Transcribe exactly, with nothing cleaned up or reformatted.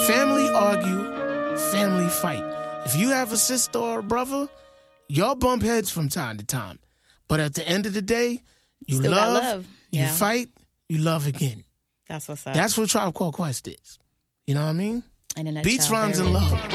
family argue, family fight. If you have a sister or a brother, y'all bump heads from time to time. But at the end of the day, you Still got love, love. you Yeah. fight, you love again. That's what's up. That's what Tribe Called Quest is. You know what I mean? In a nutshell, Beats, rhymes, very and good. love.